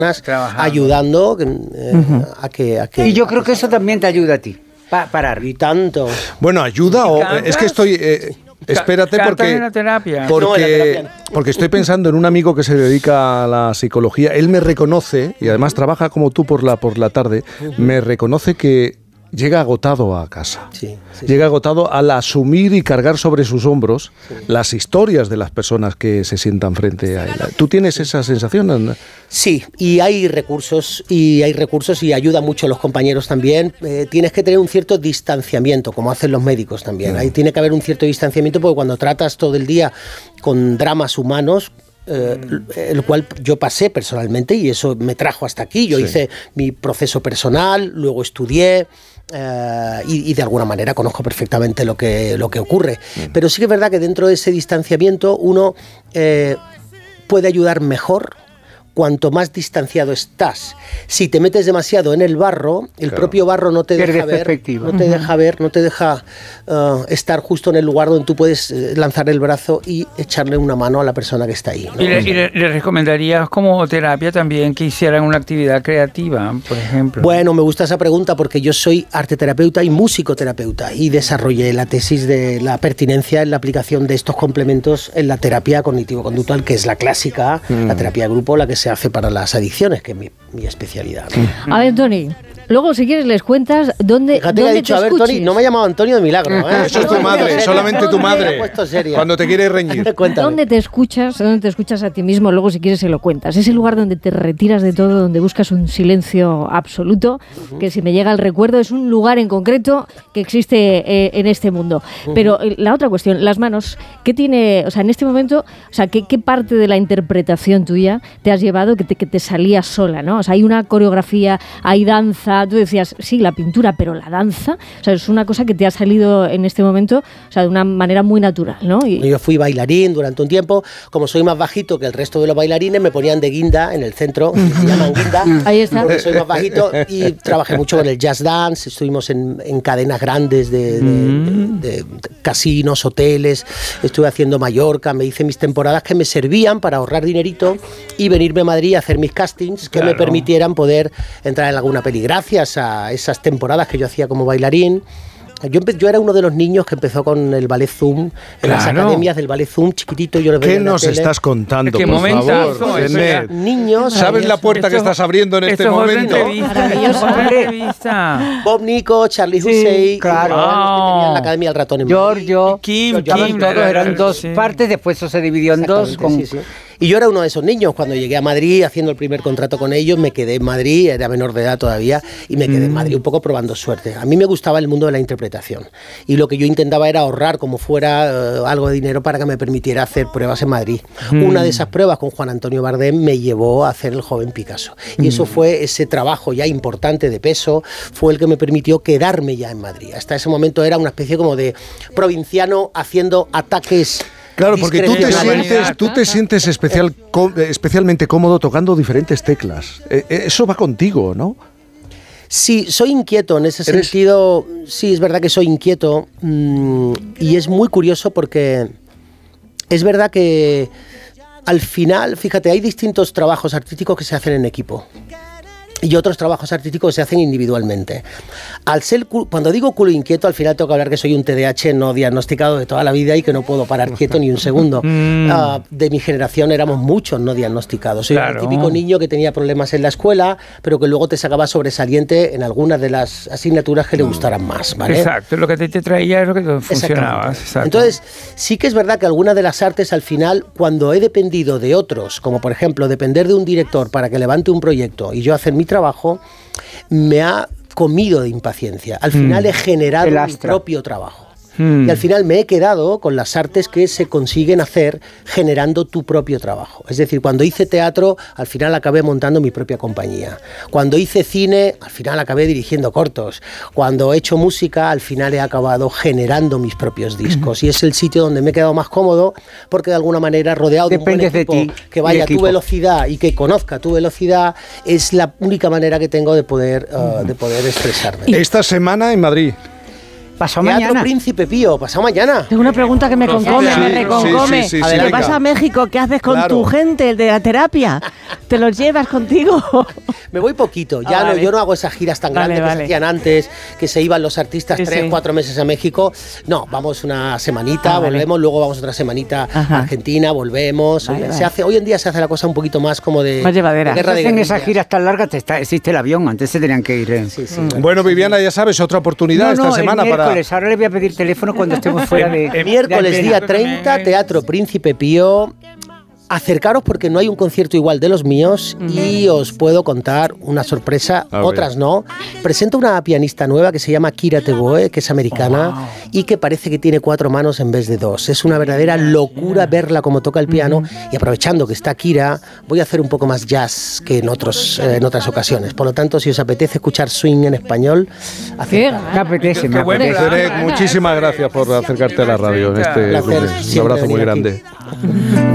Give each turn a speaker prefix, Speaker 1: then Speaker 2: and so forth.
Speaker 1: ayudando a que...
Speaker 2: Y yo creo que eso también te ayuda a ti, parar.
Speaker 1: Y tanto.
Speaker 3: Bueno, ayuda es que estoy... espérate porque estoy pensando en un amigo que se dedica a la psicología. Él me reconoce, y además trabaja como tú por la tarde, me reconoce que llega agotado a casa. Llega agotado al asumir y cargar sobre sus hombros las historias de las personas que se sientan frente a él. ¿Tú tienes esa sensación?
Speaker 1: Sí, y hay recursos y ayuda mucho a los compañeros también. Tienes que tener un cierto distanciamiento, como hacen los médicos también. Ahí tiene que haber un cierto distanciamiento porque cuando tratas todo el día con dramas humanos, el cual yo pasé personalmente y eso me trajo hasta aquí. Yo hice mi proceso personal, luego estudié. Y de alguna manera conozco perfectamente lo que ocurre. Pero sí que es verdad que dentro de ese distanciamiento uno puede ayudar mejor cuanto más distanciado estás. Si te metes demasiado en el barro, el propio barro no te deja ver, no te deja estar justo en el lugar donde tú puedes lanzar el brazo y echarle una mano a la persona que está ahí, ¿no?
Speaker 4: ¿Y le recomendarías como terapia también que hicieran una actividad creativa, por ejemplo?
Speaker 1: Bueno, me gusta esa pregunta porque yo soy arteterapeuta y musicoterapeuta y desarrollé la tesis de la pertinencia en la aplicación de estos complementos en la terapia cognitivo-conductual, que es la clásica, la terapia de grupo, la que se hace para las adicciones, que es mi especialidad.
Speaker 5: A ver, Tony, luego si quieres les cuentas dónde
Speaker 1: te he dicho, a ver, Tony, no me ha llamado Antonio de milagro.
Speaker 3: Eso es tu madre, solamente tu madre. Cuando te quiere reñir.
Speaker 5: ¿Dónde te escuchas a ti mismo? Luego si quieres se lo cuentas. Es el lugar donde te retiras de todo, donde buscas un silencio absoluto, que si me llega el recuerdo es un lugar en concreto que existe en este mundo. Pero la otra cuestión, las manos, ¿qué tiene, o sea, en este momento, o sea, qué parte de la interpretación tuya te has llevado que te salía sola, ¿no? O sea, hay una coreografía, hay danza, tú decías, sí, la pintura, pero la danza, o sea, es una cosa que te ha salido en este momento, o sea, de una manera muy natural, ¿no?
Speaker 1: Yo fui bailarín durante un tiempo, como soy más bajito que el resto de los bailarines, me ponían de guinda en el centro, que se llaman guinda, ahí está, porque soy más bajito, y trabajé mucho con el jazz dance, estuvimos en cadenas grandes de casinos, hoteles, estuve haciendo Mallorca, me hice mis temporadas que me servían para ahorrar dinerito y venirme a Madrid a hacer mis castings que me permitieran poder entrar en alguna peli. Gracias a esas temporadas que yo hacía como bailarín, yo era uno de los niños que empezó con el ballet Zoom, en las academias del ballet Zoom, chiquitito. Yo
Speaker 3: ¿Qué nos estás contando, por favor?
Speaker 1: Niños.
Speaker 3: ¿Sabes la puerta que estás abriendo en este momento?
Speaker 1: Bob Nico, Charlie Hussey, claro, que tenían la Academia del Ratón en Madrid.
Speaker 2: Giorgio, Kim, eran dos partes, después eso se dividió en dos.
Speaker 1: Y yo era uno de esos niños. Cuando llegué a Madrid haciendo el primer contrato con ellos, me quedé en Madrid, era menor de edad todavía, y me quedé en Madrid un poco probando suerte. A mí me gustaba el mundo de la interpretación y lo que yo intentaba era ahorrar como fuera algo de dinero para que me permitiera hacer pruebas en Madrid. Una de esas pruebas con Juan Antonio Bardem me llevó a hacer El joven Picasso. Y eso fue ese trabajo ya importante de peso, fue el que me permitió quedarme ya en Madrid. Hasta ese momento era una especie como de provinciano haciendo ataques.
Speaker 3: Claro, porque tú te sientes especialmente cómodo tocando diferentes teclas. Eso va contigo, ¿no?
Speaker 1: Sí, soy inquieto en ese sentido. Sí, es verdad que soy inquieto. Y es muy curioso porque es verdad que al final, fíjate, hay distintos trabajos artísticos que se hacen en equipo. Y otros trabajos artísticos se hacen individualmente. Cuando digo culo inquieto, al final tengo que hablar que soy un TDAH no diagnosticado de toda la vida y que no puedo parar quieto ni un segundo. De mi generación éramos muchos no diagnosticados. Soy el típico niño que tenía problemas en la escuela, pero que luego te sacaba sobresaliente en algunas de las asignaturas que le gustaran más, ¿vale?
Speaker 4: Exacto, lo que te traía es lo que funcionaba. Exacto.
Speaker 1: Entonces, sí que es verdad que algunas de las artes al final, cuando he dependido de otros, como por ejemplo depender de un director para que levante un proyecto y yo hacer mi trabajo, me ha comido de impaciencia. Al final he generado mi propio trabajo. Y al final me he quedado con las artes que se consiguen hacer generando tu propio trabajo. Es decir, cuando hice teatro, al final acabé montando mi propia compañía. Cuando hice cine, al final acabé dirigiendo cortos. Cuando he hecho música, al final he acabado generando mis propios discos. Y es el sitio donde me he quedado más cómodo, porque de alguna manera, rodeado de un buen equipo que vaya a tu velocidad y que conozca tu velocidad, es la única manera que tengo de poder expresarme.
Speaker 3: Esta semana en Madrid.
Speaker 2: Pasado
Speaker 1: Teatro
Speaker 2: mañana.
Speaker 1: Príncipe Pío, pasado mañana.
Speaker 6: Tengo una pregunta que me concome, me reconcome.
Speaker 3: sí,
Speaker 6: ¿Te
Speaker 3: venga.
Speaker 6: vas a México? ¿Qué haces con
Speaker 3: Claro.
Speaker 6: tu gente de la terapia? ¿Te los llevas contigo?
Speaker 1: Me voy poquito, ya
Speaker 6: vale.
Speaker 1: yo no hago esas giras tan
Speaker 6: Vale,
Speaker 1: grandes que
Speaker 6: vale.
Speaker 1: se hacían antes, que se iban los artistas
Speaker 6: Sí,
Speaker 1: 3-4 meses a México. No, vamos una semanita,
Speaker 6: Vale.
Speaker 1: volvemos, luego vamos otra semanita
Speaker 6: Ajá.
Speaker 1: a Argentina, volvemos.
Speaker 6: Vale,
Speaker 1: Se
Speaker 6: vale.
Speaker 1: hace, hoy en día se hace la cosa un poquito más como de,
Speaker 6: Más llevadera.
Speaker 1: de guerra de
Speaker 2: Hacen
Speaker 1: guerrillas.
Speaker 2: esas giras tan largas, existe el avión, antes se tenían que ir.
Speaker 1: Sí, sí.
Speaker 3: Bueno, Viviana, ya sabes, otra oportunidad esta semana
Speaker 2: el
Speaker 3: para...
Speaker 2: miércoles, ahora le voy a pedir teléfono cuando estemos fuera de...
Speaker 1: Miércoles
Speaker 2: de
Speaker 1: día
Speaker 2: antena.
Speaker 1: 30, Teatro Príncipe Pío. Acercaros porque no hay un concierto igual de los míos y os puedo contar una sorpresa,
Speaker 3: A ver.
Speaker 1: otras no. Presento una pianista nueva que se llama Kira Teboe, que es americana y que parece que tiene 4 manos en vez de 2. Es una verdadera locura verla como toca el piano y aprovechando que está Kira, voy a hacer un poco más jazz que en otras ocasiones. Por lo tanto, si os apetece escuchar swing en español, acercaros.
Speaker 2: Me apetece, me
Speaker 4: Qué buen
Speaker 2: apetece.
Speaker 4: plan.
Speaker 3: Cedric, muchísimas gracias por acercarte a la radio en este
Speaker 1: Placer,
Speaker 3: lunes. Un
Speaker 1: siempre
Speaker 3: abrazo muy
Speaker 1: venir aquí.
Speaker 3: grande.